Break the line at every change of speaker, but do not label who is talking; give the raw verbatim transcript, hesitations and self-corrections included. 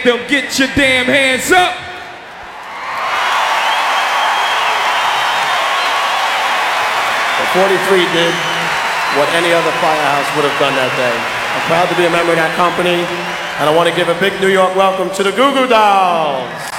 Them get your damn hands up.
forty-three did what any other firehouse would have done that day. I'm proud to be a member of that company, and I want to give a big New York welcome to the Goo Goo Dolls.